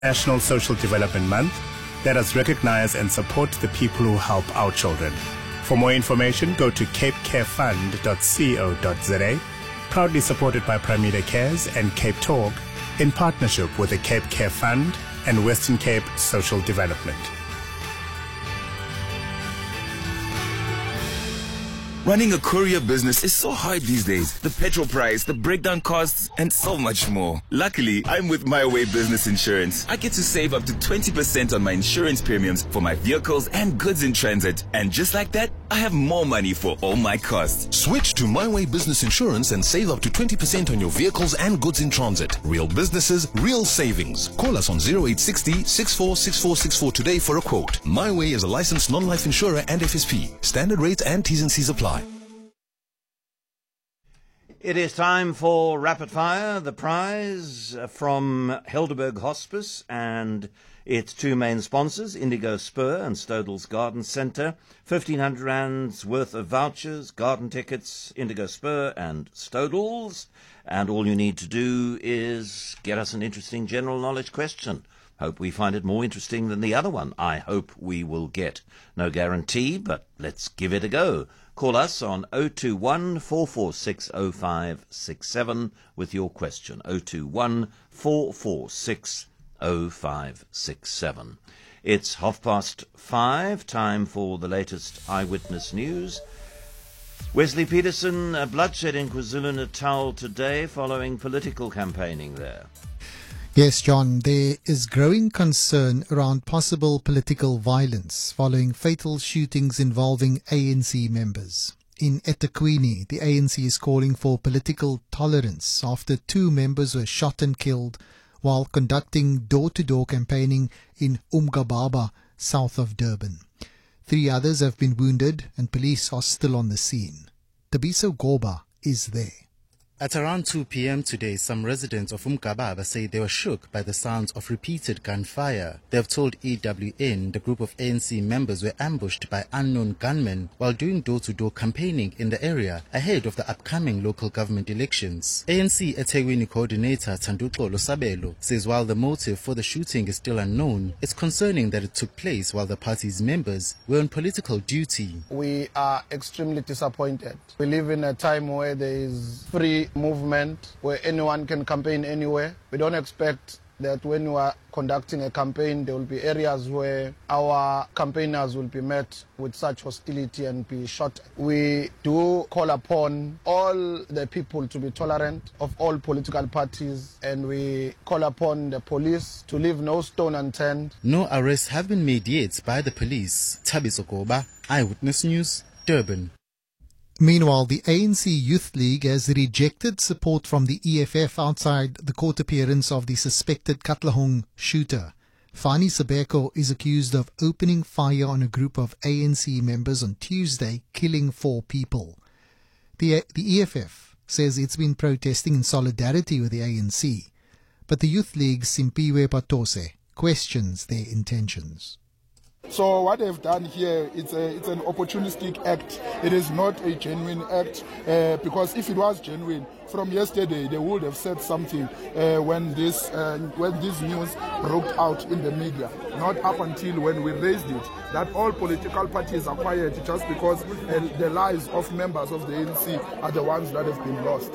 National Social Development Month, let us recognize and support the people who help our children. For more information, go to capecarefund.co.za, proudly supported by Pramida Cares and Cape Talk, in partnership with the Cape Care Fund and Western Cape Social Development. Running a courier business is so hard these days. The petrol price, the breakdown costs, and so much more. Luckily, I'm with My Way Business Insurance. I get to save up to 20% on my insurance premiums for my vehicles and goods in transit. And just like that, I have more money for all my costs. Switch to My Way Business Insurance and save up to 20% on your vehicles and goods in transit. Real businesses, real savings. Call us on 0860 646464 today for a quote. My Way is a licensed non-life insurer and FSP. Standard rates and T's and C's apply. It is time for Rapid Fire, the prize from Helderberg Hospice and its two main sponsors, Indigo Spur and Stodell's Garden Centre. 1,500 rands worth of vouchers, garden tickets, Indigo Spur and Stodell's. And all you need to do is get us an interesting general knowledge question. Hope we find it more interesting than the other one. I hope we will get. No guarantee, but let's give it a go. Call us on 021 446 0567 with your question. 021 446 0567. It's 5:30, time for the latest eyewitness news. Wesley Peterson, bloodshed in KwaZulu-Natal today following political campaigning there. Yes, John, there is growing concern around possible political violence following fatal shootings involving ANC members. In eThekwini, the ANC is calling for political tolerance after 2 members were shot and killed while conducting door-to-door campaigning in Umgababa, south of Durban. 3 others have been wounded and police are still on the scene. Tabiso Goba is there. At around 2 p.m. today, some residents of Umgababa say they were shook by the sounds of repeated gunfire. They have told EWN the group of ANC members were ambushed by unknown gunmen while doing door-to-door campaigning in the area ahead of the upcoming local government elections. ANC eThekwini coordinator Thanduxolo Sabelo says while the motive for the shooting is still unknown, it's concerning that it took place while the party's members were on political duty. We are extremely disappointed. We live in a time where there is free movement, where anyone can campaign anywhere. We don't expect that when we are conducting a campaign, there will be areas where our campaigners will be met with such hostility and be shot. We do call upon all the people to be tolerant of all political parties, and we call upon the police to leave no stone unturned. No arrests have been made yet by the police. Tabiso Goba, Eyewitness News, Durban. Meanwhile, the ANC Youth League has rejected support from the EFF outside the court appearance of the suspected Katlehong shooter. Fani Sabeko is accused of opening fire on a group of ANC members on Tuesday, killing 4 people. The EFF says it's been protesting in solidarity with the ANC, but the Youth League's Simpiwe Patose questions their intentions. So what they've done here, it's an opportunistic act. It is not a genuine act, because if it was genuine, from yesterday they would have said something when this news broke out in the media. Not up until when we raised it, that all political parties are quiet just because the lives of members of the ANC are the ones that have been lost.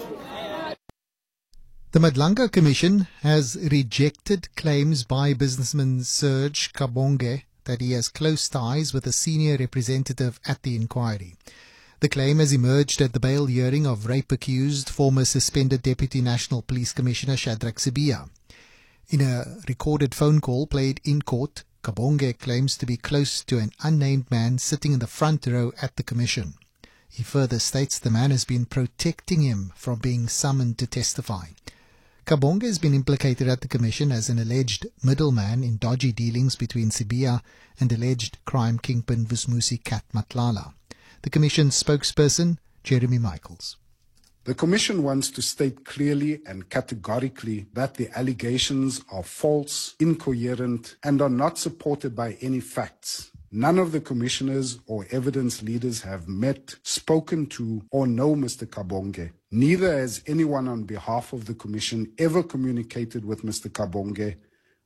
The Madlanga Commission has rejected claims by businessman Serge Kabonge that he has close ties with a senior representative at the inquiry. The claim has emerged at the bail hearing of rape-accused former suspended Deputy National Police Commissioner Shadrack Sibia. In a recorded phone call played in court, Kabonge claims to be close to an unnamed man sitting in the front row at the commission. He further states the man has been protecting him from being summoned to testify. Kabonge has been implicated at the commission as an alleged middleman in dodgy dealings between Sibia and alleged crime kingpin Vusmusi Kat Matlala. The commission's spokesperson, Jeremy Michaels. The Commission wants to state clearly and categorically that the allegations are false, incoherent, and are not supported by any facts. None of the commissioners or evidence leaders have met, spoken to, or know Mr. Kabonge. Neither has anyone on behalf of the Commission ever communicated with Mr. Kabonge.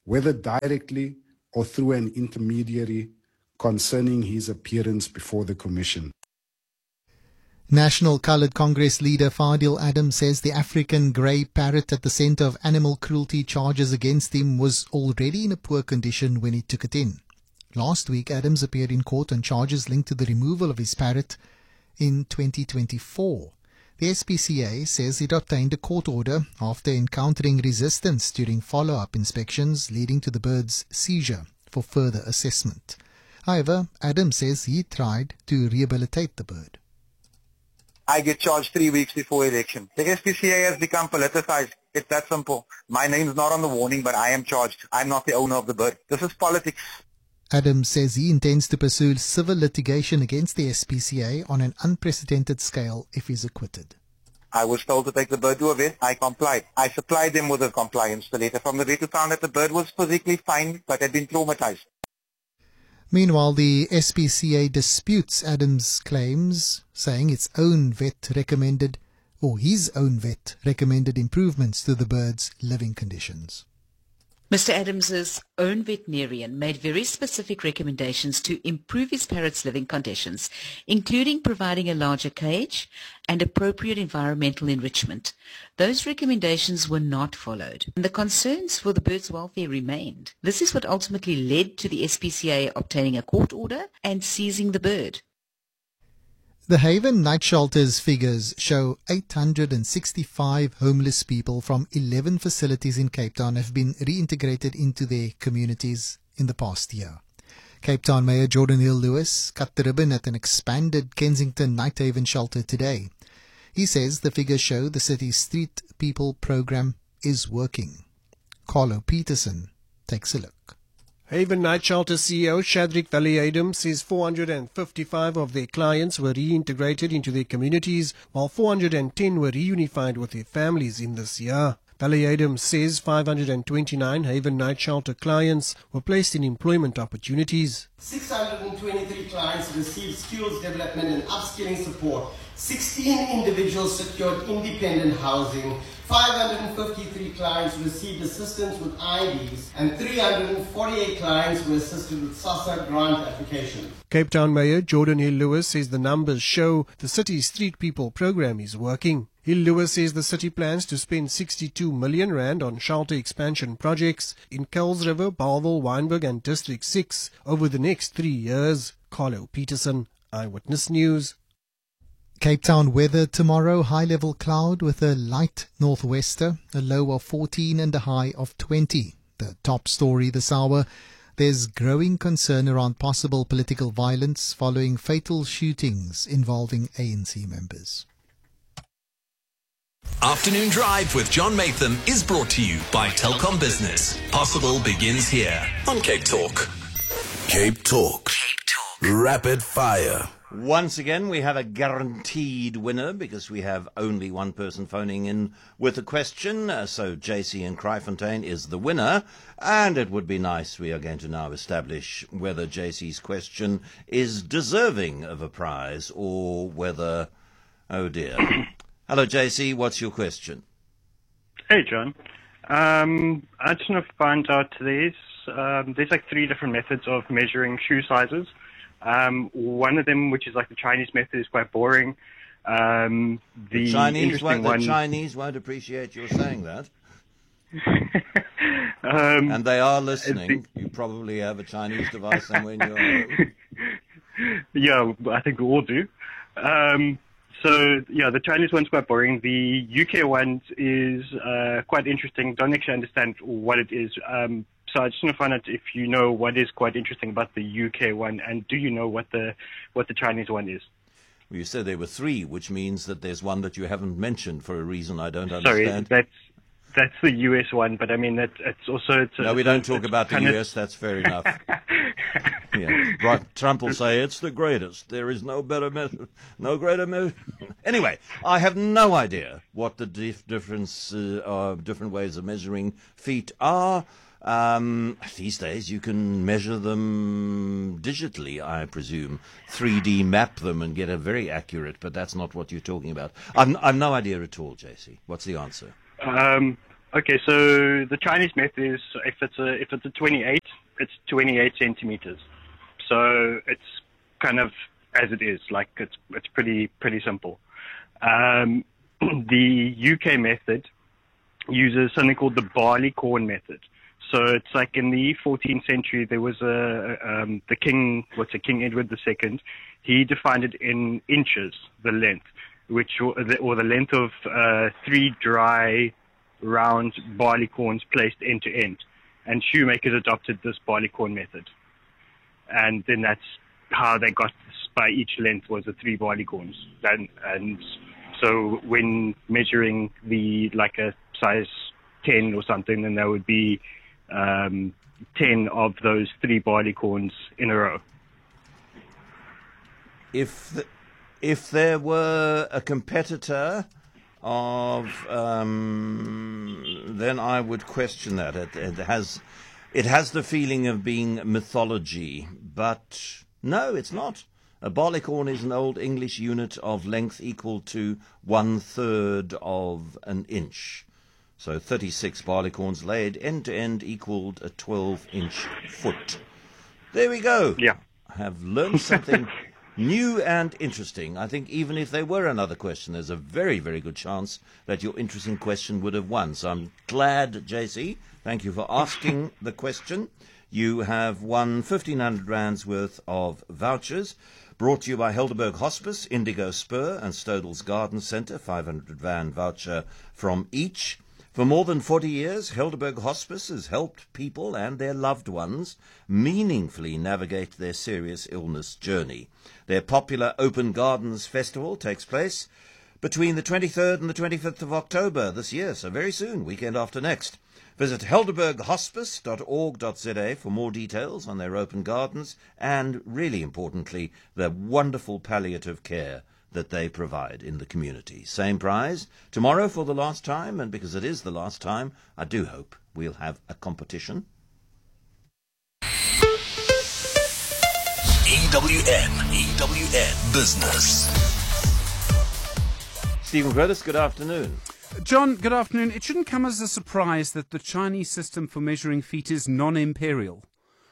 whether directly or through an intermediary, concerning his appearance before the Commission. National Coloured Congress leader Fadil Adams says the African grey parrot at the centre of animal cruelty charges against him was already in a poor condition when he took it in. Last week, Adams appeared in court on charges linked to the removal of his parrot in 2024. The SPCA says it obtained a court order after encountering resistance during follow-up inspections leading to the bird's seizure for further assessment. However, Adams says he tried to rehabilitate the bird. I get charged 3 weeks before election. The SPCA has become politicized. It's that simple. My name's not on the warning, but I am charged. I'm not the owner of the bird. This is politics. Adams says he intends to pursue civil litigation against the SPCA on an unprecedented scale if he's acquitted. I was told to take the bird to a vet. I complied. I supplied them with a compliance letter from the vet who found that the bird was physically fine but had been traumatized. Meanwhile, the SPCA disputes Adams' claims, saying his own vet recommended improvements to the bird's living conditions. Mr. Adams's own veterinarian made very specific recommendations to improve his parrot's living conditions, including providing a larger cage and appropriate environmental enrichment. Those recommendations were not followed, and the concerns for the bird's welfare remained. This is what ultimately led to the SPCA obtaining a court order and seizing the bird. The Haven Night Shelter's figures show 865 homeless people from 11 facilities in Cape Town have been reintegrated into their communities in the past year. Cape Town Mayor Jordan Hill-Lewis cut the ribbon at an expanded Kensington Night Haven shelter today. He says the figures show the city's Street People program is working. Carlo Peterson takes a look. Haven Night Shelter CEO Shadrick Valley-Adams says 455 of their clients were reintegrated into their communities, while 410 were reunified with their families in this year. Valley-Adams says 529 Haven Night Shelter clients were placed in employment opportunities. 623 clients received skills development and upskilling support. 16 individuals secured independent housing. 553 clients received assistance with IDs, and 348 clients were assisted with SASSA grant applications. Cape Town Mayor Jordan Hill-Lewis says the numbers show the city's Street People program is working. Hill-Lewis says the city plans to spend 62 million rand on shelter expansion projects in Kuilsriver, Bellville, Wynberg and District 6 over the next 3 years. Carlo Peterson, Eyewitness News. Cape Town weather tomorrow, high-level cloud with a light northwester, a low of 14 and a high of 20. The top story this hour, there's growing concern around possible political violence following fatal shootings involving ANC members. Afternoon Drive with John Matham is brought to you by Telkom Business. Possible begins here on Cape Talk. Cape Talk. Rapid Fire. Once again, we have a guaranteed winner because we have only one person phoning in with a question. So JC in Kraaifontein is the winner. And it would be nice, we are going to now establish whether JC's question is deserving of a prize or whether, oh dear. Hello, JC. What's your question? Hey, John. I just want to find out there's like 3 different methods of measuring shoe sizes. One of them, which is like the Chinese method, is quite boring. The Chinese won't appreciate your saying that. And they are listening. You probably have a Chinese device somewhere in your home. Yeah, I think we all do. So, yeah, the Chinese one's quite boring. The UK one is quite interesting. Don't actually understand what it is. So I just want to find out if you know what is quite interesting about the UK one, and do you know what the Chinese one is? Well, you said there were 3, which means that there's one that you haven't mentioned for a reason I don't understand. Sorry, that's the US one, but I mean no, we don't talk about the US. That's fair enough. Yeah, right. Trump will say it's the greatest. There is no better method, no greater method. Anyway, I have no idea what the different ways of measuring feet are. These days you can measure them digitally, I presume. 3D map them and get a very accurate, but that's not what you're talking about. I've no idea at all, JC. What's the answer? Okay, so the Chinese method is if it's a 28, it's 28 centimeters. So it's kind of as it is, like it's pretty simple. The UK method uses something called the barley corn method. So it's like in the 14th century there was the King Edward II. He defined it in inches, the length, or the length of 3 dry round barley corns placed end to end, and shoemakers adopted this barley corn method, and then that's how they got by each length was the 3 barley corns, and so when measuring like a size 10 or something, then there would be 10 of those 3 barley corns in a row. If there were a competitor of, then I would question that. It has the feeling of being mythology, but no, it's not. A barleycorn is an Old English unit of length equal to 1/3 of an inch. So 36 barleycorns laid end to end equaled a 12-inch foot. There we go. Yeah. I have learned something new and interesting. I think even if there were another question, there's a very, very good chance that your interesting question would have won. So I'm glad, JC. Thank you for asking the question. You have won 1,500 rands worth of vouchers, brought to you by Helderberg Hospice, Indigo Spur and Stodell's Garden Centre, 500 rand voucher from each. For more than 40 years, Helderberg Hospice has helped people and their loved ones meaningfully navigate their serious illness journey. Their popular Open Gardens Festival takes place between the 23rd and the 25th of October this year, so very soon, weekend after next. Visit helderberghospice.org.za for more details on their open gardens and, really importantly, the wonderful palliative care that they provide in the community. Same prize tomorrow for the last time, and because it is the last time, I do hope we'll have a competition. EWN Business. Stephen Gredis, good afternoon. John, good afternoon. It shouldn't come as a surprise that the Chinese system for measuring feet is non-imperial.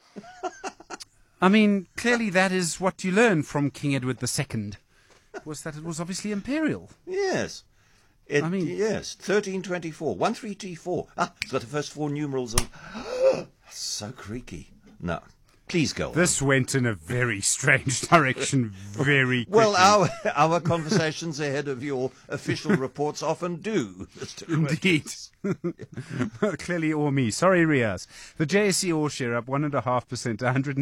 I mean, clearly that is what you learn from King Edward II, was that it was obviously imperial. Yes. Yes, 1324, 1324. It's got the first 4 numerals of... so creaky. No. Please go on. This went in a very strange direction very quickly. Well, our conversations ahead of your official reports often do, Mr. Indeed. Clearly all me. Sorry, Riaz. The JSE All Share up 1.5% to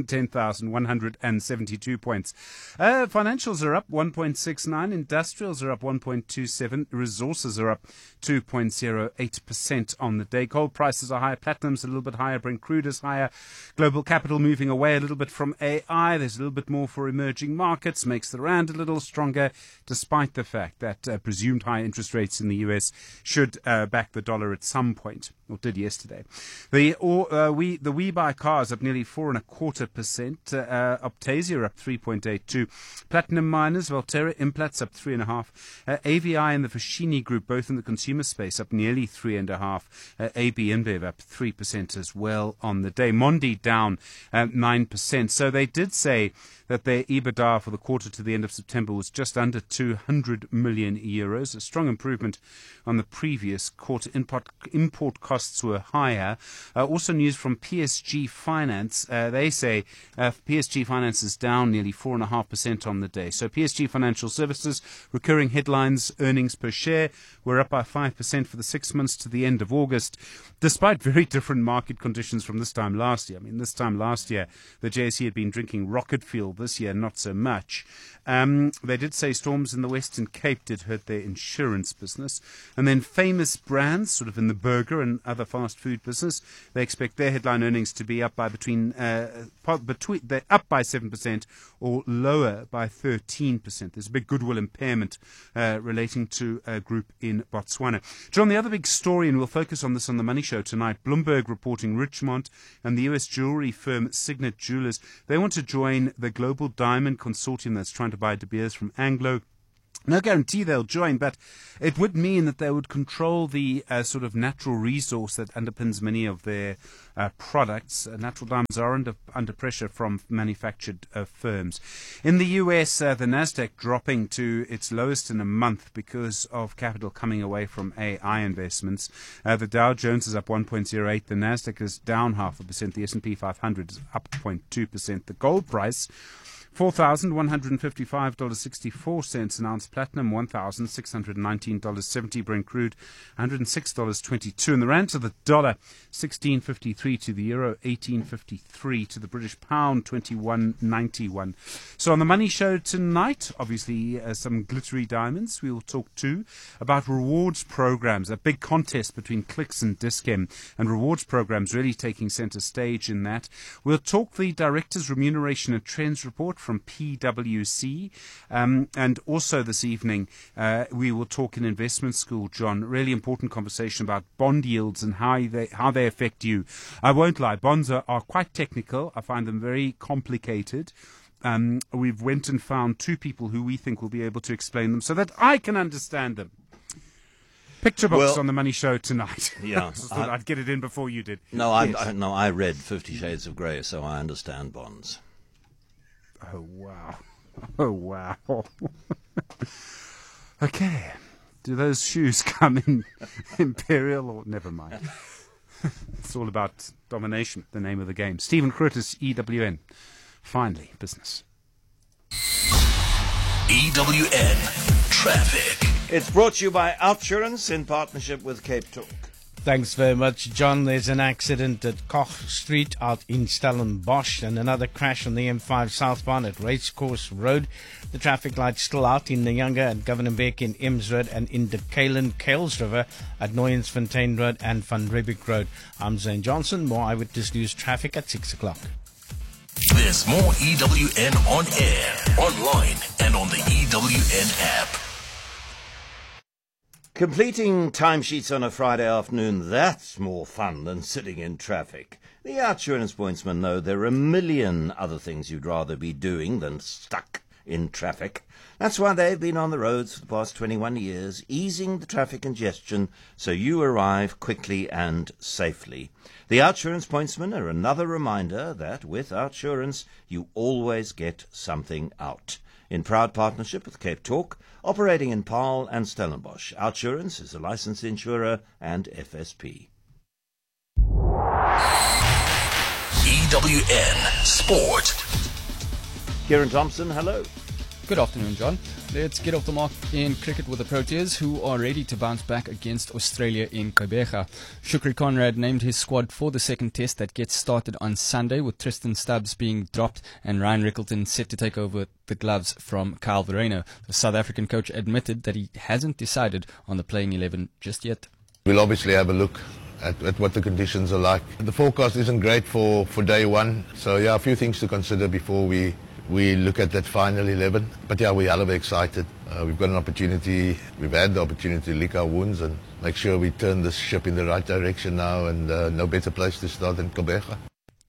110,172 points. Financials are up 1.69. Industrials are up 1.27. Resources are up 2.08% on the day. Gold prices are higher. Platinum's a little bit higher. Brent crude is higher. Global capital moving away a little bit from AI. There's a little bit more for emerging markets. Makes the rand a little stronger, despite the fact that presumed high interest rates in the US should back the dollar at some point, or did yesterday. The WeBuy cars up nearly 4.25%. Optasia up 3.82%. Platinum Miners, Valterra Implats up 3.5%. AVI and the Foschini Group, both in the consumer space, up nearly 3.5%. AB InBev up 3% as well on the day. Mondi down 9%. So they did say that their EBITDA for the quarter to the end of September was just under 200 million euros, a strong improvement on the previous quarter. Import costs were higher. Also news from PSG Finance. They say PSG Finance is down nearly 4.5% on the day. So PSG Financial Services, recurring headlines, earnings per share were up by 5% for the 6 months to the end of August, despite very different market conditions from this time last year. I mean, this time last year, the JSE had been drinking rocket fuel. This year, not so much. They did say storms in the Western Cape did hurt their insurance business. And then Famous Brands, sort of in the burger and other fast food business, they expect their headline earnings to be up by they're up by 7% or lower by 13%. There's a big goodwill impairment relating to a group in Botswana. John, the other big story, and we'll focus on this on the Money Show tonight, Bloomberg reporting Richemont and the US jewelry firm Signet Jewelers, they want to join the Global Diamond Consortium that's trying to buy De Beers from Anglo. No guarantee they'll join, but it would mean that they would control the sort of natural resource that underpins many of their products. Natural diamonds are under pressure from manufactured firms. In the US, the Nasdaq dropping to its lowest in a month because of capital coming away from AI investments. The Dow Jones is up 1.08. The Nasdaq is down 0.5%. The S&P 500 is up 0.2%. The gold price, $4,155.64 an ounce platinum, $1,619.70 Brent crude, $106.22. And the rand to the dollar, 16.53 to the euro, 18.53 to the British pound, 21.91. So on the Money Show tonight, obviously some glittery diamonds. We will talk too about rewards programs, a big contest between Clicks and Dis-Chem, and rewards programs really taking centre stage in that. We'll talk the Director's Remuneration and Trends Report from PwC, and also this evening we will talk in investment school, John. Really important conversation about bond yields and how they affect you. I won't lie, bonds are quite technical. I find them very complicated. We've went and found two people who we think will be able to explain them so that I can understand them. Picture books on the Money Show tonight. Yeah, I thought I'd get it in before you did. No, yes. I read 50 Shades of Grey, so I understand bonds. Oh, wow. Oh, wow. Okay. Do those shoes come in Imperial or never mind? It's all about domination, the name of the game. Stephen Curtis, EWN. Finally, business. EWN Traffic. It's brought to you by Outsurance in partnership with Cape Talk. Thanks very much, John. There's an accident at Koch Street out in Stellenbosch and another crash on the M5 southbound at Racecourse Road. The traffic light's still out in Nyanga and Governor Beck in Ems Road and in De Kales River at Nooiensfontein Road and Van Riebeeck Road. I'm Zane Johnson. More Eyewitness News traffic at 6 o'clock. There's more EWN on air, online, and on the EWN app. Completing timesheets on a Friday afternoon, that's more fun than sitting in traffic. The Outsurance pointsmen know there are a million other things you'd rather be doing than stuck in traffic. That's why they've been on the roads for the past 21 years, easing the traffic congestion so you arrive quickly and safely. The Outsurance pointsmen are another reminder that with Outsurance you always get something out. In proud partnership with Cape Talk, operating in Paarl and Stellenbosch. Outsurance is a licensed insurer and FSP. EWN Sport. Kieran Thompson, hello. Good afternoon, John. Let's get off the mark in cricket with the Proteas, who are ready to bounce back against Australia in Gqeberha. Shukri Conrad named his squad for the second test that gets started on Sunday, with Tristan Stubbs being dropped and Ryan Rickleton set to take over the gloves from Kyle Verreynne. The South African coach admitted that he hasn't decided on the playing 11 just yet. We'll obviously have a look at what the conditions are like. The forecast isn't great for day one, so yeah, a few things to consider before we look at that final 11. But yeah, we're hell of excited. We've got an opportunity, we've had the opportunity to lick our wounds and make sure we turn this ship in the right direction now, and no better place to start than Gqeberha.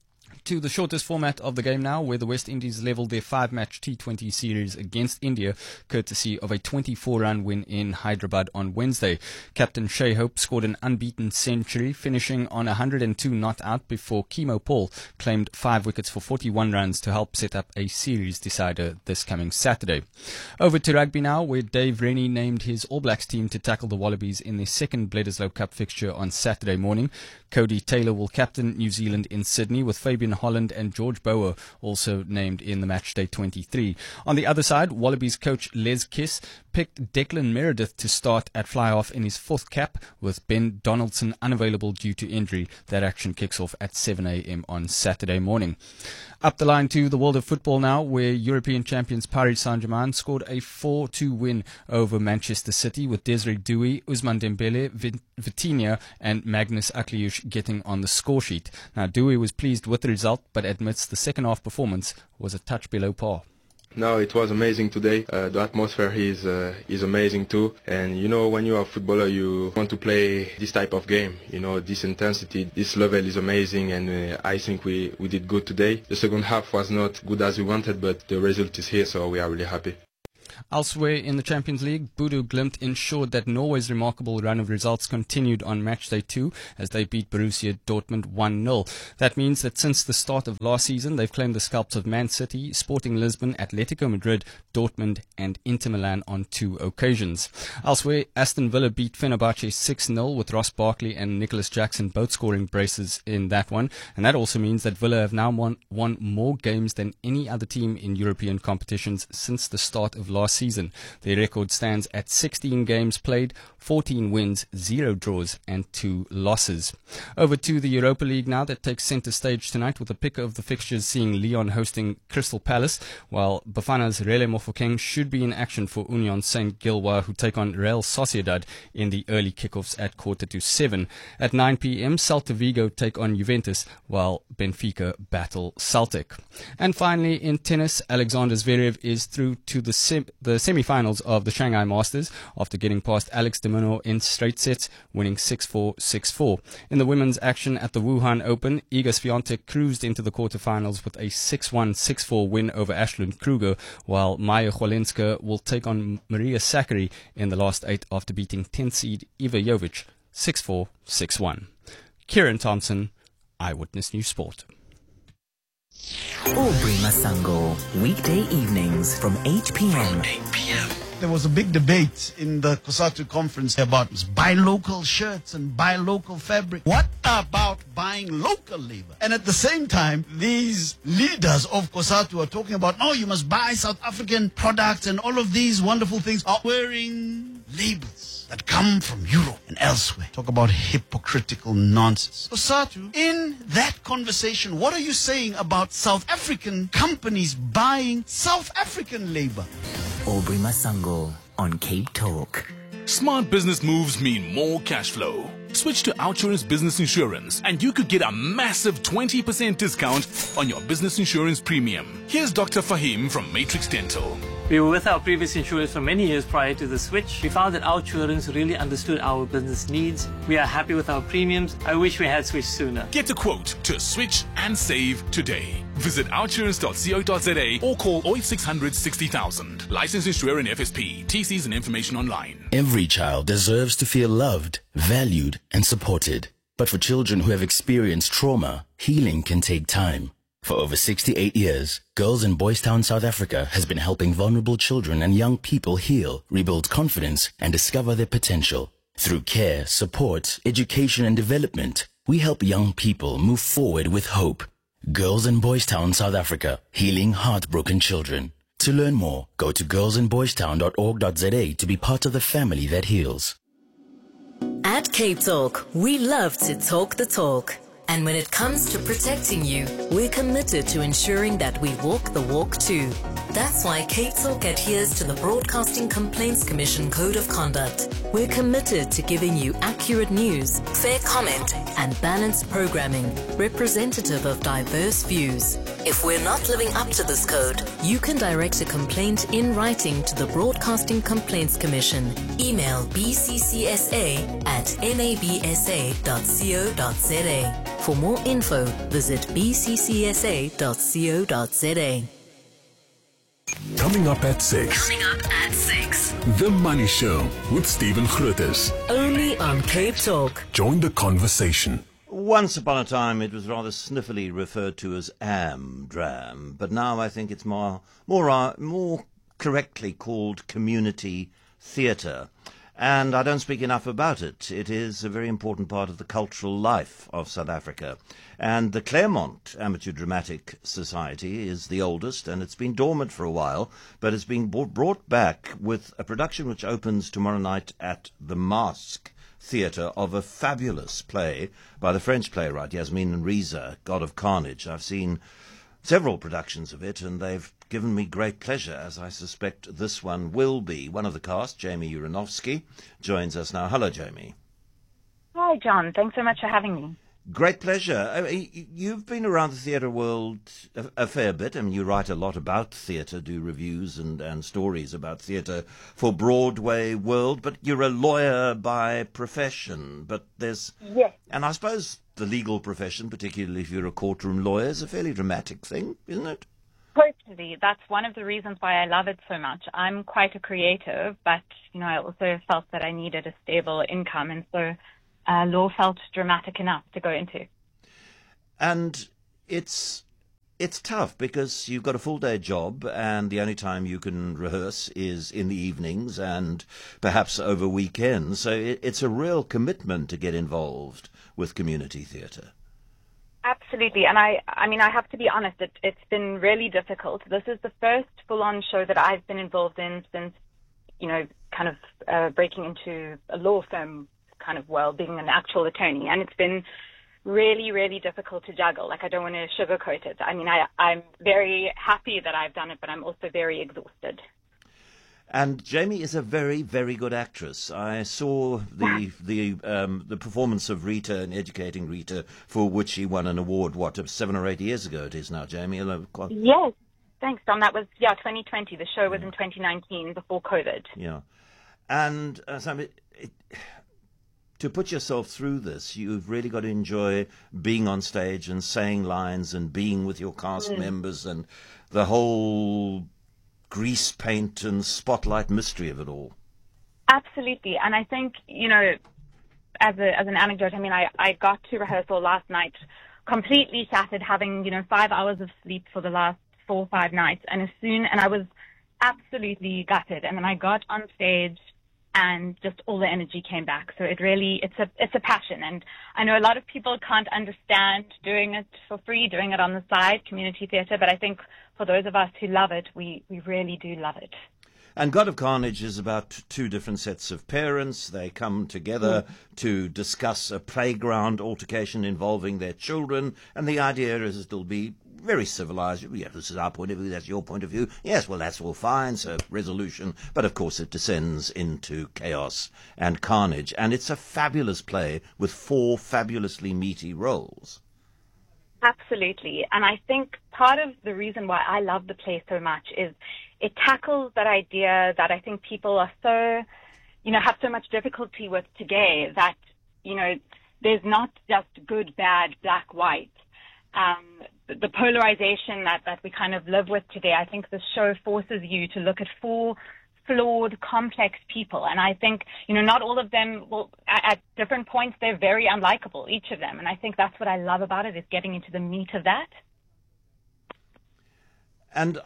To the shortest format of the game now, where the West Indies levelled their 5-match T20 series against India, courtesy of a 24-run win in Hyderabad on Wednesday. Captain Shai Hope scored an unbeaten century, finishing on 102 not out before Kemo Paul claimed 5 wickets for 41 runs to help set up a series decider this coming Saturday. Over to rugby now, where Dave Rennie named his All Blacks team to tackle the Wallabies in their second Bledisloe Cup fixture on Saturday morning. Cody Taylor will captain New Zealand in Sydney, with Fabian Holland and George Bower also named in the Matchday 23. On the other side, Wallabies coach Les Kiss picked Declan Meredith to start at fly-half in his 4th cap, with Ben Donaldson unavailable due to injury. That action kicks off at 7 a.m. on Saturday morning. Up the line to the world of football now, where European champions Paris Saint-Germain scored a 4-2 win over Manchester City, with Desiree Douy, Ousmane Dembele, Vitinha and Magnus Akliush getting on the score sheet. Now, Douy was pleased with the result, but admits the second half performance was a touch below par. No, it was amazing today. The atmosphere is amazing too. And you know, when you are a footballer, you want to play this type of game. You know, this intensity, this level is amazing, and I think we did good today. The second half was not good as we wanted, but the result is here, so we are really happy. Elsewhere in the Champions League, Bodo Glimt ensured that Norway's remarkable run of results continued on matchday 2 as they beat Borussia Dortmund 1-0. That means that since the start of last season, they've claimed the scalps of Man City, Sporting Lisbon, Atletico Madrid, Dortmund and Inter Milan on 2 occasions. Elsewhere, Aston Villa beat Fenerbahce 6-0 with Ross Barkley and Nicholas Jackson both scoring braces in that one. And that also means that Villa have now won more games than any other team in European competitions since the start of last season. Their record stands at 16 games played, 14 wins, 0 draws and 2 losses. Over to the Europa League now, that takes centre stage tonight with a pick of the fixtures seeing Lyon hosting Crystal Palace, while Bafana's Rele Mofokeng should be in action for Union Saint-Gilloise, who take on Real Sociedad in the early kickoffs at 6:45. At 9 p.m, Celta Vigo take on Juventus, while Benfica battle Celtic. And finally, in tennis, Alexander Zverev is through to the semi-finals of the Shanghai Masters after getting past Alex de Minaur in straight sets, winning 6-4, 6-4. In the women's action at the Wuhan Open, Iga Swiatek cruised into the quarterfinals with a 6-1, 6-4 win over Ashlyn Kruger, while Maya Chwalenska will take on Maria Sakkari in the last 8 after beating 10th seed Iva Jovic 6-4, 6-1. Kieran Thompson, Eyewitness News Sport. Aubrey Masango, weekday evenings from 8 p.m. There was a big debate in the COSATU conference about buy local shirts and buy local fabric. What about buying local labor? And at the same time, these leaders of COSATU are talking about, no, you must buy South African products, and all of these wonderful things are wearing labels that come from Europe and elsewhere. Talk about hypocritical nonsense. COSATU, in that conversation, what are you saying about South African companies buying South African labor? Aubrey Masango on Cape Talk. Smart business moves mean more cash flow. Switch to OUTsurance Business Insurance and you could get a massive 20% discount on your business insurance premium. Here's Dr. Fahim from Matrix Dental. We were with our previous insurers for many years prior to the switch. We found that OUTsurance really understood our business needs. We are happy with our premiums. I wish we had switched sooner. Get a quote to switch and save today. Visit outsurance.co.za or call 0800 60,000. Licensed insurer and FSP. TCs and information online. Every child deserves to feel loved, valued, and supported. But for children who have experienced trauma, healing can take time. For over 68 years, Girls in Boys Town, South Africa has been helping vulnerable children and young people heal, rebuild confidence, and discover their potential. Through care, support, education, and development, we help young people move forward with hope. Girls in Boys Town, South Africa, healing heartbroken children. To learn more, go to girlsinboystown.org.za to be part of the family that heals. At Cape Talk, we love to talk the talk. And when it comes to protecting you, we're committed to ensuring that we walk the walk too. That's why Cape Talk adheres to the Broadcasting Complaints Commission Code of Conduct. We're committed to giving you accurate news, fair comment, and balanced programming, representative of diverse views. If we're not living up to this code, you can direct a complaint in writing to the Broadcasting Complaints Commission. Email bccsa@nabsa.co.za. For more info, visit bccsa.co.za. Coming up at 6. The Money Show with Stephen Grootes. Only on Cape Talk. Join the conversation. Once upon a time, it was rather sniffily referred to as Amdram, but now I think it's more correctly called community theatre. And I don't speak enough about it. It is a very important part of the cultural life of South Africa. And the Claremont Amateur Dramatic Society is the oldest, and it's been dormant for a while, but it's being brought back with a production which opens tomorrow night at the Masque Theatre of a fabulous play by the French playwright Yasmin Riza, God of Carnage. I've seen several productions of it, and they've given me great pleasure, as I suspect this one will be. One of the cast, Jamie Uranovsky, joins us now. Hello, Jamie. Hi, John. Thanks so much for having me. Great pleasure. I mean, you've been around the theatre world a fair bit. I mean, you write a lot about theatre, do reviews and stories about theatre for Broadway World, but you're a lawyer by profession. But there's... Yes. And I suppose the legal profession, particularly if you're a courtroom lawyer, is a fairly dramatic thing, isn't it? Totally. That's one of the reasons why I love it so much. I'm quite a creative, but, I also felt that I needed a stable income, and so law felt dramatic enough to go into. And it's tough because you've got a full-day job, and the only time you can rehearse is in the evenings and perhaps over weekends. So it's a real commitment to get involved with community theatre. Absolutely. And I have to be honest, it's been really difficult. This is the first full-on show that I've been involved in since, kind of breaking into a law firm kind of world, being an actual attorney. And it's been really, really difficult to juggle. Like, I don't want to sugarcoat it. I'm very happy that I've done it, but I'm also very exhausted. And Jamie is a very, very good actress. I saw the performance of Rita in Educating Rita, for which she won an award, 7 or 8 years ago it is now, Jamie? Yes. Thanks, Don. That was, 2020. The show was in 2019, before COVID. Yeah. And to put yourself through this, you've really got to enjoy being on stage and saying lines and being with your cast members and the whole grease paint and spotlight mystery of it all. Absolutely. And I think, as an anecdote, I got to rehearsal last night completely shattered, having, 5 hours of sleep for the last 4 or 5 nights. And I was absolutely gutted. And then I got on stage and just all the energy came back. So it's a passion. And I know a lot of people can't understand doing it for free, doing it on the side, community theatre, but I think for those of us who love it, we really do love it. And God of Carnage is about 2 different sets of parents. They come together to discuss a playground altercation involving their children, and the idea is it'll be very civilized. Yeah, this is our point of view, that's your point of view. Yes, well, that's all fine, so resolution. But of course it descends into chaos and carnage. And it's a fabulous play with 4 fabulously meaty roles. Absolutely. And I think part of the reason why I love the play so much is it tackles that idea that I think people are so, have so much difficulty with today, that, there's not just good, bad, black, white. The polarization that we kind of live with today, I think the show forces you to look at 4 flawed, complex people. And I think, not all of them will, at different points, they're very unlikable, each of them. And I think that's what I love about it, is getting into the meat of that. And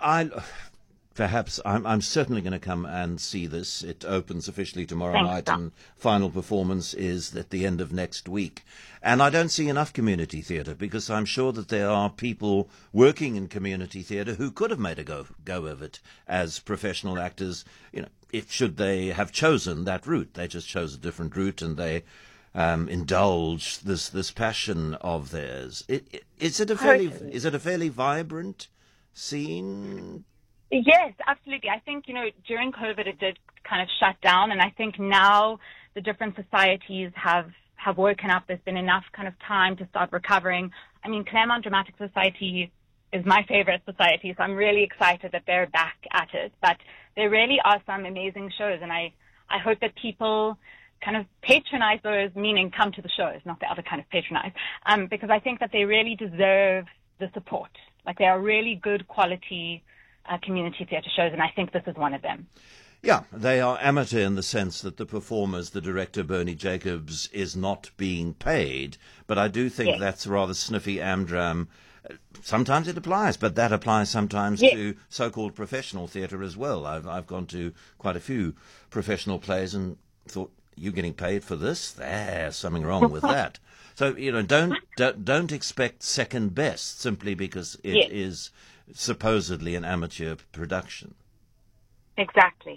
I'm certainly going to come and see this. It opens officially tomorrow night, and final performance is at the end of next week. And I don't see enough community theatre, because I'm sure that there are people working in community theatre who could have made a go of it as professional actors, should they have chosen that route. They just chose a different route, and they indulge this passion of theirs. Is it a fairly vibrant scene? Yes, absolutely. I think, during COVID it did kind of shut down, and I think now the different societies have woken up. There's been enough kind of time to start recovering. Claremont Dramatic Society is my favorite society, so I'm really excited that they're back at it. But there really are some amazing shows, and I hope that people kind of patronize those, meaning come to the shows, not the other kind of patronize, because I think that they really deserve the support. Like, they are really good quality community theatre shows, and I think this is one of them. Yeah, they are amateur in the sense that the performers, the director, Bernie Jacobs, is not being paid, but I do think that's rather sniffy amdram. Sometimes it applies, but that applies sometimes to so-called professional theatre as well. I've gone to quite a few professional plays and thought, you getting paid for this? There's something wrong with that. So, don't expect second best simply because it is supposedly an amateur production. Exactly.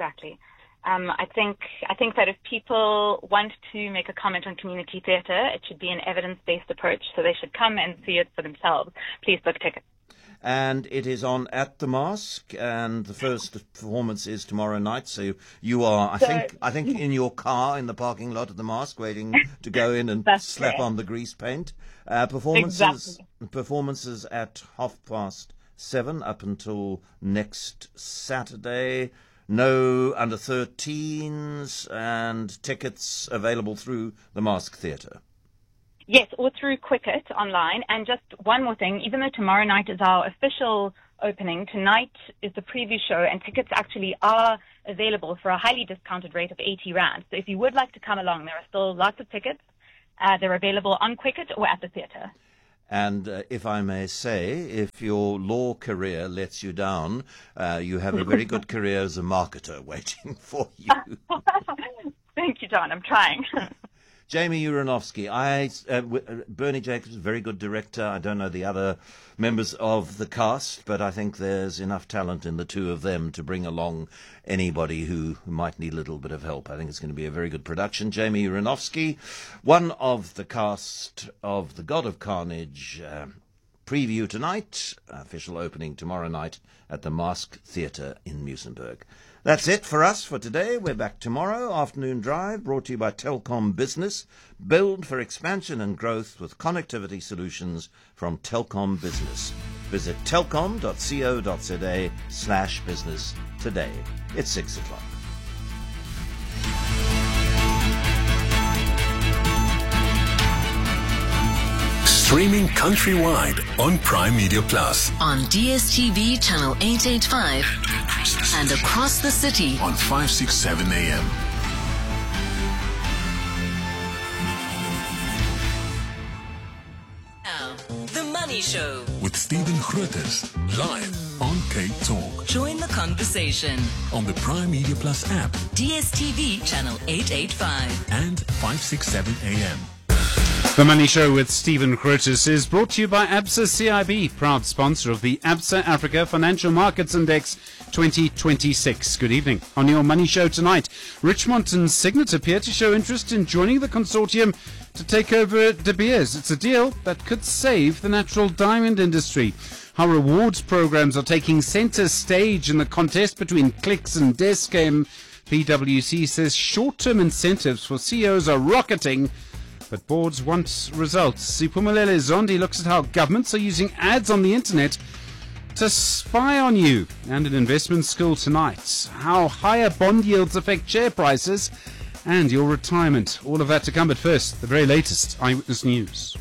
I think that if people want to make a comment on community theatre, it should be an evidence-based approach, so they should come and see it for themselves. Please book tickets. And it is on at the Mask, and the first performance is tomorrow night. So you are, I think, in your car in the parking lot at the Mask, waiting to go in and slap on the grease paint. Performances at 7:30 up until next Saturday. No under 13s, and tickets available through the Mask Theatre. Yes, or through Quicket online. And just one more thing, even though tomorrow night is our official opening, tonight is the preview show, and tickets actually are available for a highly discounted rate of 80 Rand. So if you would like to come along, there are still lots of tickets. They're available on Quicket or at the theatre. And if I may say, if your law career lets you down, you have a very good career as a marketer waiting for you. Thank you, John. I'm trying. Jamie Uranovsky, Bernie Jacobs, very good director. I don't know the other members of the cast, but I think there's enough talent in the two of them to bring along anybody who might need a little bit of help. I think it's going to be a very good production. Jamie Uranovsky, one of the cast of The God of Carnage, preview tonight, official opening tomorrow night at the Mask Theatre in Muizenberg. That's it for us for today. We're back tomorrow. Afternoon Drive, brought to you by Telkom Business. Build for expansion and growth with connectivity solutions from Telkom Business. Visit telkom.co.za/business today. It's 6 o'clock. Streaming countrywide on Prime Media Plus. On DSTV channel 885 and across the city on 567 AM. Now, The Money Show with Stephen Grootes, live on Cape Talk. Join the conversation on the Prime Media Plus app, DSTV channel 885 and 567 AM. The Money Show with Stephen Grootes is brought to you by Absa CIB, proud sponsor of the Absa Africa Financial Markets Index 2026. Good evening. On your Money Show tonight, Richmond and Signet appear to show interest in joining the consortium to take over De Beers. It's a deal that could save the natural diamond industry. How rewards programs are taking centre stage in the contest between Clicks and Descam. PwC says short-term incentives for CEOs are rocketing, but boards want results. Siphumelele Zondi looks at how governments are using ads on the internet to spy on you. And an investment school tonight, how higher bond yields affect share prices and your retirement. All of that to come, but first, the very latest Eyewitness News.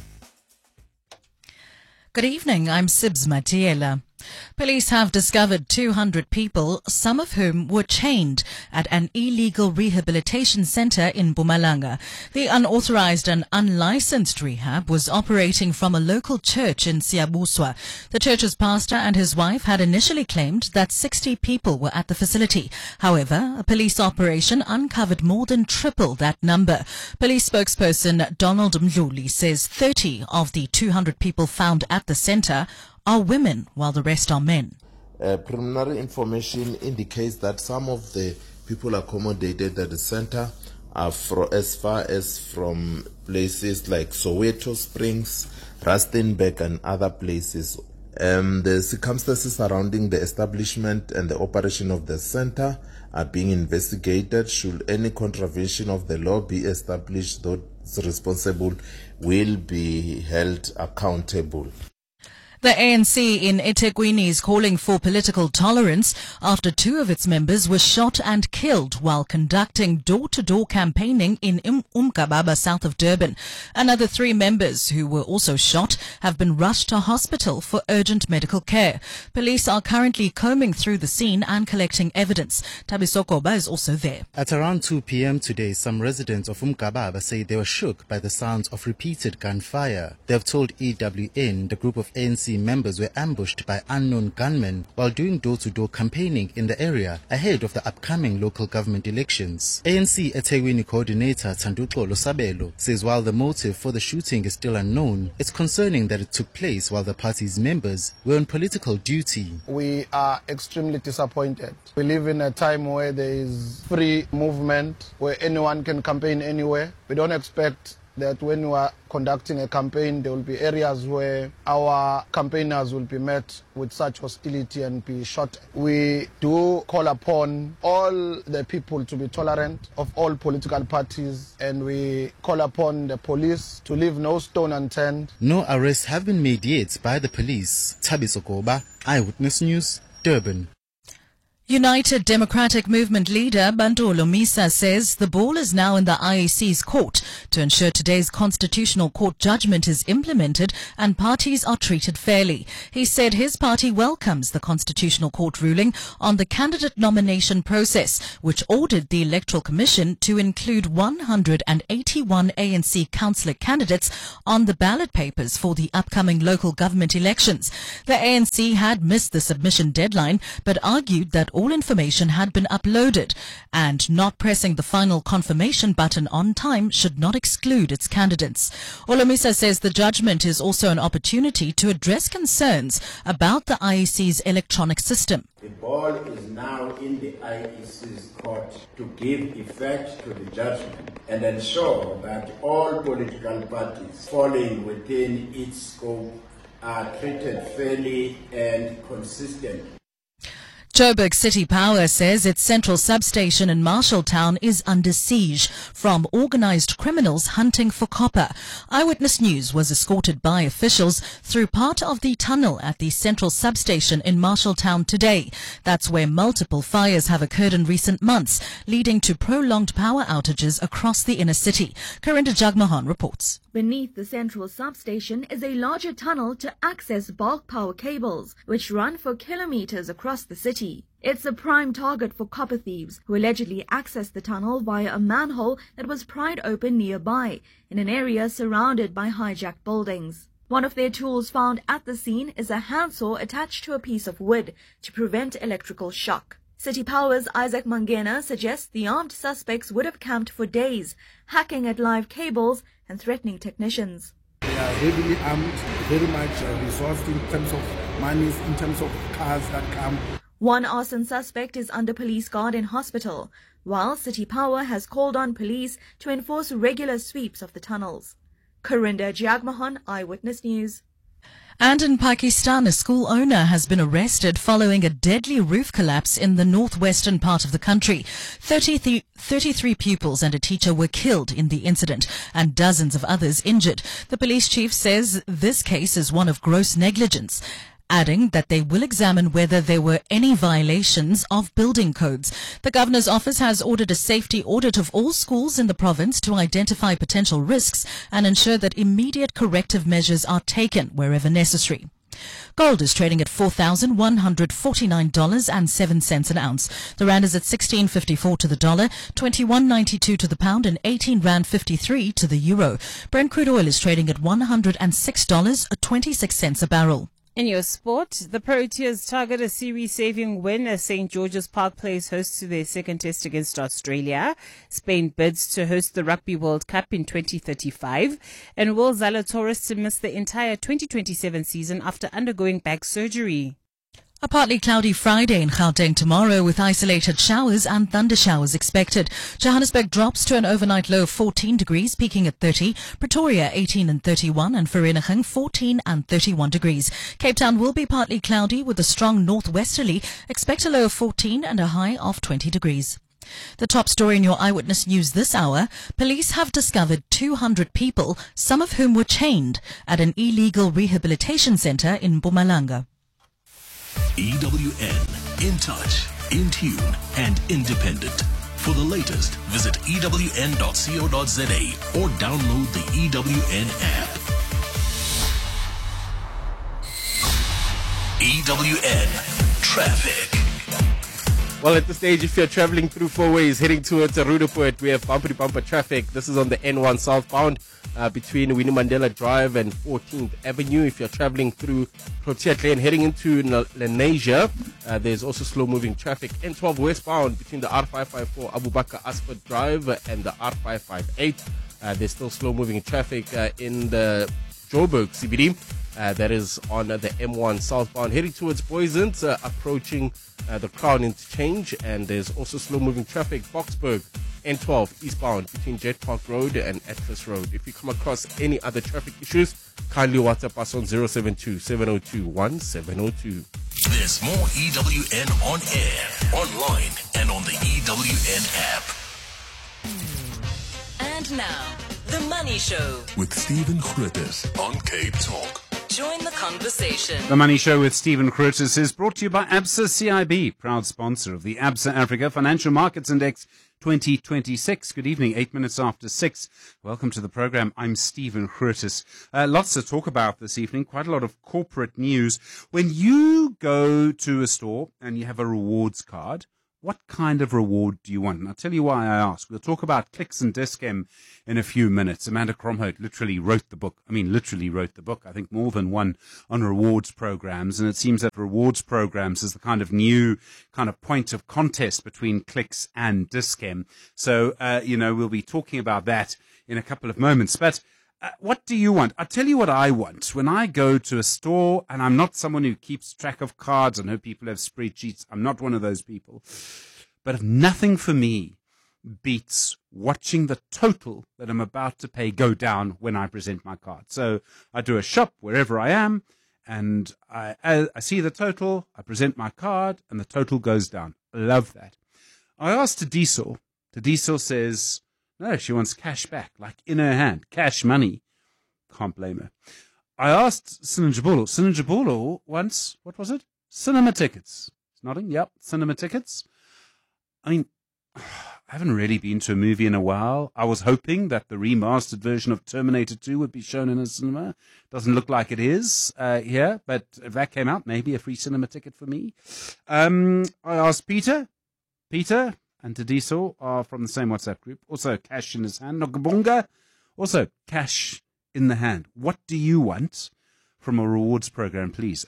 Good evening, I'm Sibs Matiela. Police have discovered 200 people, some of whom were chained at an illegal rehabilitation centre in Mpumalanga. The unauthorised and unlicensed rehab was operating from a local church in Siyabuswa. The church's pastor and his wife had initially claimed that 60 people were at the facility. However, a police operation uncovered more than triple that number. Police spokesperson Donald Mdluli says 30 of the 200 people found at the centre are women, while the rest are men. Preliminary information indicates that some of the people accommodated at the center are as far as from places like Soweto Springs, Rustenburg and other places. The circumstances surrounding the establishment and the operation of the center are being investigated. Should any contravention of the law be established, those responsible will be held accountable. The ANC in eThekwini is calling for political tolerance after 2 of its members were shot and killed while conducting door-to-door campaigning in Umkababa, south of Durban. Another 3 members who were also shot have been rushed to hospital for urgent medical care. Police are currently combing through the scene and collecting evidence. Thabiso Koba is also there. At around 2 p.m. today, some residents of Umkababa say they were shook by the sounds of repeated gunfire. They have told EWN the group of ANC members were ambushed by unknown gunmen while doing door-to-door campaigning in the area ahead of the upcoming local government elections. ANC eThekwini coordinator Thanduxolo Sabelo says while the motive for the shooting is still unknown, it's concerning that it took place while the party's members were on political duty. We are extremely disappointed. We live in a time where there is free movement, where anyone can campaign anywhere. We don't expect that when we are conducting a campaign, there will be areas where our campaigners will be met with such hostility and be shot. We do call upon all the people to be tolerant of all political parties, and we call upon the police to leave no stone unturned. No arrests have been made yet by the police. Thabiso Koba, Eyewitness News, Durban. United Democratic Movement leader Bantu Holomisa says the ball is now in the IEC's court to ensure today's Constitutional Court judgment is implemented and parties are treated fairly. He said his party welcomes the Constitutional Court ruling on the candidate nomination process, which ordered the Electoral Commission to include 181 ANC councillor candidates on the ballot papers for the upcoming local government elections. The ANC had missed the submission deadline but argued that all information had been uploaded, and not pressing the final confirmation button on time should not exclude its candidates. Holomisa says the judgment is also an opportunity to address concerns about the IEC's electronic system. The ball is now in the IEC's court to give effect to the judgment and ensure that all political parties falling within its scope are treated fairly and consistently. Joburg City Power says its central substation in Marshalltown is under siege from organised criminals hunting for copper. Eyewitness News was escorted by officials through part of the tunnel at the central substation in Marshalltown today. That's where multiple fires have occurred in recent months, leading to prolonged power outages across the inner city. Karinda Jagmohan reports. Beneath the central substation is a larger tunnel to access bulk power cables, which run for kilometers across the city. It's a prime target for copper thieves, who allegedly accessed the tunnel via a manhole that was pried open nearby, in an area surrounded by hijacked buildings. One of their tools found at the scene is a handsaw attached to a piece of wood to prevent electrical shock. City Power's Isaac Mangena suggests the armed suspects would have camped for days, hacking at live cables and threatening technicians. They are heavily armed, very much resourced in terms of monies, in terms of cars that come. One arson suspect is under police guard in hospital, while City Power has called on police to enforce regular sweeps of the tunnels. Karinda Jagmohan, Eyewitness News. And in Pakistan, a school owner has been arrested following a deadly roof collapse in the northwestern part of the country. 33 pupils and a teacher were killed in the incident and dozens of others injured. The police chief says this case is one of gross negligence, adding that they will examine whether there were any violations of building codes. The governor's office has ordered a safety audit of all schools in the province to identify potential risks and ensure that immediate corrective measures are taken wherever necessary. Gold is trading at $4,149.07 an ounce. The rand is at 16.54 to the dollar, 21.92 to the pound, and 18.53 to the euro. Brent crude oil is trading at $106.26 a barrel. In your sport, the Proteas target a series-saving win as St. George's Park plays host to their second test against Australia. Spain bids to host the Rugby World Cup in 2035. And will Zalatoris miss the entire 2027 season after undergoing back surgery. A partly cloudy Friday in Gauteng tomorrow with isolated showers and thunder showers expected. Johannesburg drops to an overnight low of 14 degrees, peaking at 30. Pretoria 18 and 31 and Vereeniging 14 and 31 degrees. Cape Town will be partly cloudy with a strong northwesterly. Expect a low of 14 and a high of 20 degrees. The top story in your Eyewitness News this hour, police have discovered 200 people, some of whom were chained, at an illegal rehabilitation centre in Mpumalanga. EWN, in touch, in tune, and independent. For the latest, visit ewn.co.za or download the EWN app. EWN Traffic. Well, at this stage, if you're traveling through four ways heading towards Roodepoort, we have bumper-to-bumper traffic. This is on the N1 southbound between Winnie Mandela Drive and 14th Avenue. If you're traveling through Protea Lane heading into Lenasia, there's also slow-moving traffic. N12 westbound between the R554 Abu Bakr Asford Drive and the R558. There's still slow-moving traffic in the Joburg CBD. That is on the M1 southbound heading towards Boysons, approaching the Crown Interchange, and there's also slow-moving traffic Boksburg N12 eastbound between Jet Park Road and Atlas Road. If you come across any other traffic issues, kindly WhatsApp us on 072-702-1702. There's more EWN on air, online, and on the EWN app. And now, The Money Show with Stephen Griffiths on Cape Talk. Join the conversation. The Money Show with Stephen Curtis is brought to you by ABSA CIB, proud sponsor of the ABSA Africa Financial Markets Index 2026. Good evening, 8 minutes after 6. Welcome to the program. I'm Stephen Curtis. Lots to talk about this evening, quite a lot of corporate news. When you go to a store and you have a rewards card, what kind of reward do you want? And I'll tell you why I ask. We'll talk about Clicks and Dis-Chem in a few minutes. Amanda Kromhout literally wrote the book. I think more than one on rewards programs. And it seems that rewards programs is the kind of new kind of point of contest between Clicks and Dis-Chem. So, we'll be talking about that in a couple of moments. But what do you want? I'll tell you what I want. When I go to a store, and I'm not someone who keeps track of cards, I know people have spreadsheets. I'm not one of those people. But nothing for me beats watching the total that I'm about to pay go down when I present my card. So I do a shop wherever I am, and I see the total, I present my card, and the total goes down. I love that. I asked Tadiso. Tadiso says, no, she wants cash back, like in her hand, cash money. Can't blame her. I asked Sinanjabulo. Sinanjabulo wants, what was it? Cinema tickets. He's nodding. Yep, cinema tickets. I mean, I haven't really been to a movie in a while. I was hoping that the remastered version of Terminator 2 would be shown in a cinema. Doesn't look like it is here, but if that came out, maybe a free cinema ticket for me. I asked Peter and Tadiso are from the same WhatsApp group. Also, cash in his hand. Nogabunga, also cash in the hand. What do you want from a rewards program, please?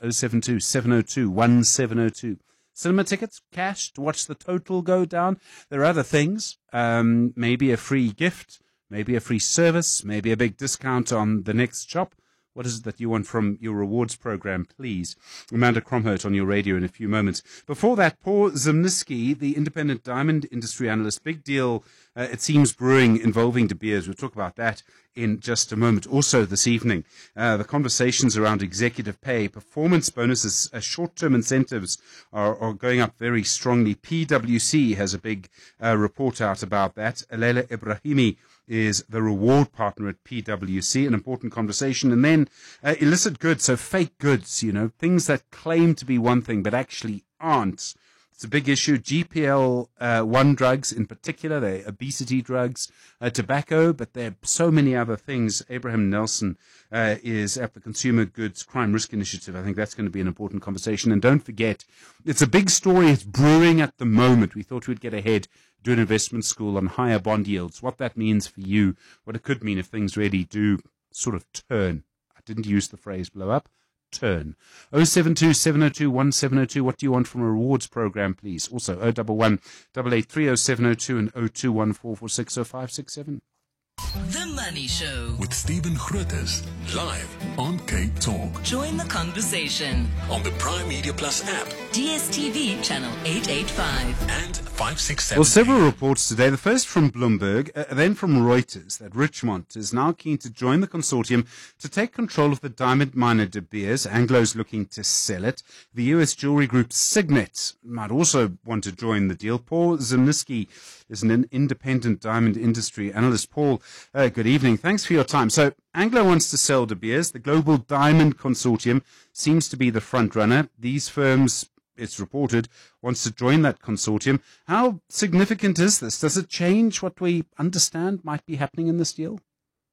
072-702-1702. Cinema tickets, cash to watch the total go down. There are other things. Maybe a free gift, maybe a free service, maybe a big discount on the next shop. What is it that you want from your rewards program, please? Amanda Kromhout on your radio in a few moments. Before that, Paul Zimnisky, the independent diamond industry analyst. Big deal, it seems, brewing involving De Beers. We'll talk about that in just a moment. Also this evening, the conversations around executive pay, performance bonuses, short-term incentives are going up very strongly. PwC has a big report out about that. Alela Ibrahimi is the reward partner at PwC, an important conversation. And then illicit goods, so fake goods, things that claim to be one thing but actually aren't. It's a big issue. GPL-1 drugs in particular, they're obesity drugs, tobacco, but there are so many other things. Abraham Nelson is at the Consumer Goods Crime Risk Initiative. I think that's going to be an important conversation. And don't forget, it's a big story. It's brewing at the moment. We thought we'd get ahead, do an investment school on higher bond yields, what that means for you, what it could mean if things really do sort of turn. I didn't use the phrase blow up. Turn. 072-702-1702. What do you want from a rewards program, please? Also 011-883-0702 and 0214460567. The Money Show with Stephen Curtis, live on Cape Talk. Join the conversation On the Prime Media Plus app DSTV channel 885 and 567. Well, several reports today. The first from Bloomberg, then from Reuters, that Richmond is now keen to join the consortium to take control of the diamond miner De Beers. Anglo's looking to sell it. The US jewelry group Signet might also want to join the deal. Paul Zimnisky is an independent diamond industry analyst. Paul, good evening. Thanks for your time. So Anglo wants to sell De Beers. The Global Diamond Consortium seems to be the front runner. These firms, it's reported, wants to join that consortium. How significant is this? Does it change what we understand might be happening in this deal?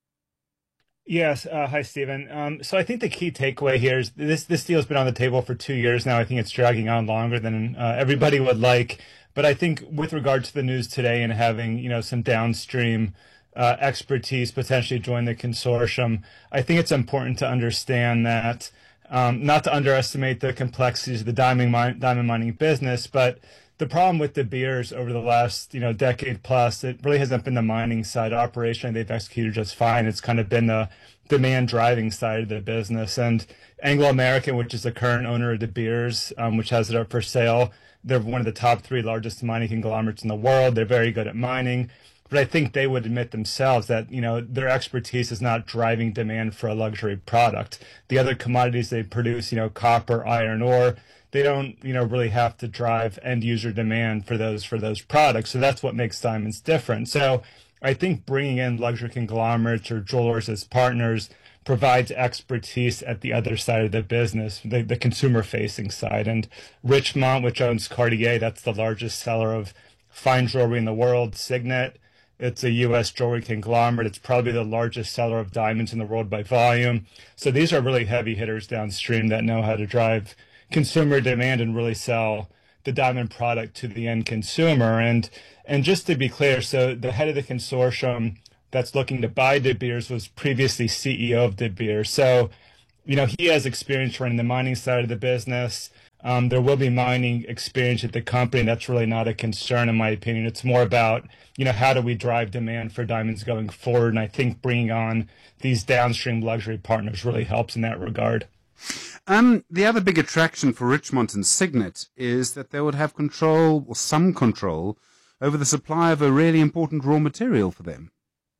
Yes. Hi, Stephen. So I think the key takeaway here is this deal has been on the table for 2 years now. I think it's dragging on longer than everybody would like. But I think with regard to the news today and having, some downstream expertise potentially join the consortium, I think it's important to understand that not to underestimate the complexities of the diamond mining business, but the problem with De Beers over the last, decade plus, it really hasn't been the mining side operation. They've executed just fine. It's kind of been the demand driving side of the business. And Anglo American, which is the current owner of De Beers, which has it up for sale, they're one of the top 3 largest mining conglomerates in the world. They're very good at mining. But I think they would admit themselves that, their expertise is not driving demand for a luxury product. The other commodities they produce, copper, iron ore, they don't, really have to drive end user demand for those products. So that's what makes diamonds different. So I think bringing in luxury conglomerates or jewelers as partners provides expertise at the other side of the business, the consumer-facing side. And Richemont, which owns Cartier, that's the largest seller of fine jewelry in the world. Signet, it's a U.S. jewelry conglomerate. It's probably the largest seller of diamonds in the world by volume. So these are really heavy hitters downstream that know how to drive consumer demand and really sell the diamond product to the end consumer. And just to be clear, so the head of the consortium that's looking to buy De Beers was previously CEO of De Beers. So, he has experience running the mining side of the business. There will be mining experience at the company. That's really not a concern, in my opinion. It's more about, how do we drive demand for diamonds going forward? And I think bringing on these downstream luxury partners really helps in that regard. The other big attraction for Richemont and Signet is that they would have control, or some control, over the supply of a really important raw material for them.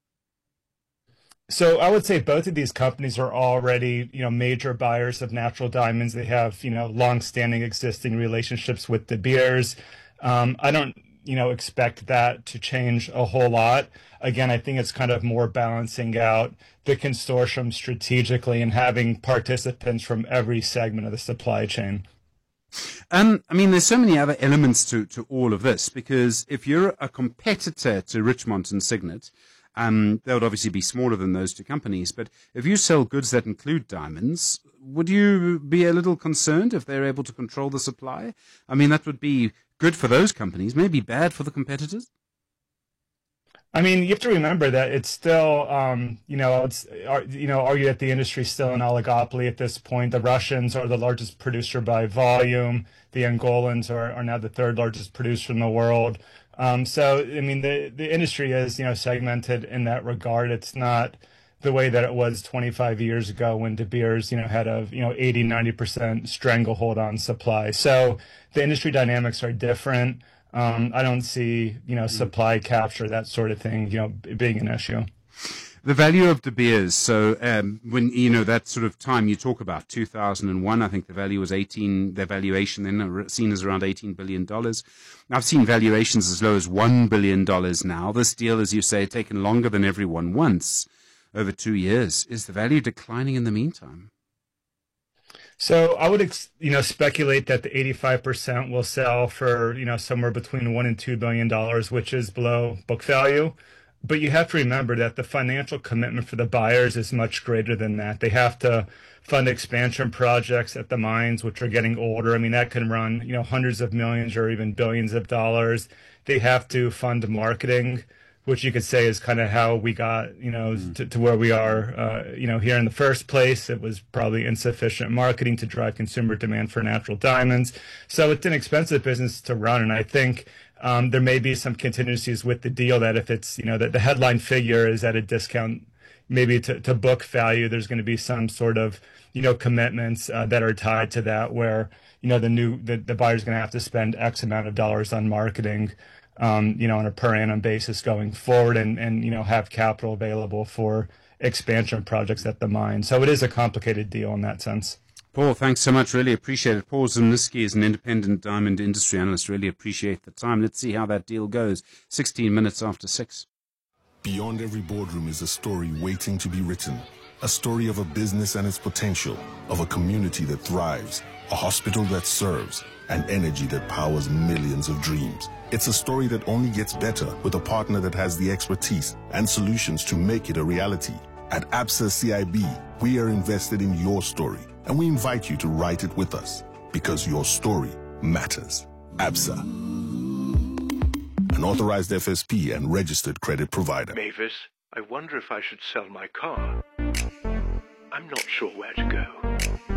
So I would say both of these companies are already, major buyers of natural diamonds. They have, long-standing existing relationships with De Beers. I don't, expect that to change a whole lot. Again, I think it's kind of more balancing out the consortium strategically and having participants from every segment of the supply chain. There's so many other elements to all of this, because if you're a competitor to Richemont and Signet, they would obviously be smaller than those two companies. But if you sell goods that include diamonds, would you be a little concerned if they're able to control the supply? That would be good for those companies, maybe bad for the competitors. You have to remember that it's still, argue that the industry is still an oligopoly at this point. The Russians are the largest producer by volume. The Angolans are now the third largest producer in the world. The industry is, segmented in that regard. It's not the way that it was 25 years ago when De Beers, had a, 80-90% stranglehold on supply. So the industry dynamics are different. I don't see, supply capture, that sort of thing, being an issue. The value of De Beers. So when, that sort of time you talk about, 2001, I think the value was their valuation then seen as around $18 billion. I've seen valuations as low as $1 billion now. This deal, as you say, taken longer than everyone wants, over 2 years. Is the value declining in the meantime? So I would, speculate that the 85% will sell for, somewhere between $1 and $2 billion, which is below book value. But you have to remember that the financial commitment for the buyers is much greater than that. They have to fund expansion projects at the mines, which are getting older. That can run, hundreds of millions or even billions of dollars. They have to fund marketing, which you could say is kind of how we got, to where we are, here in the first place. It was probably insufficient marketing to drive consumer demand for natural diamonds. So it's an expensive business to run. And I think there may be some contingencies with the deal that if it's, that the headline figure is at a discount, maybe to book value, there's going to be some sort of, commitments that are tied to that where, the buyer's going to have to spend X amount of dollars on marketing, on a per annum basis going forward and have capital available for expansion projects at the mine. So it is a complicated deal in that sense. Paul, thanks so much. Really appreciate it. Paul Zimnisky is an independent diamond industry analyst. Really appreciate the time. Let's see how that deal goes. 16 minutes after 6. Beyond every boardroom is a story waiting to be written. A story of a business and its potential, of a community that thrives, a hospital that serves, and energy that powers millions of dreams. It's a story that only gets better with a partner that has the expertise and solutions to make it a reality. At Absa CIB, we are invested in your story, and we invite you to write it with us, because your story matters. Absa, an authorized FSP and registered credit provider. Mavis, I wonder if I should sell my car. I'm not sure where to go.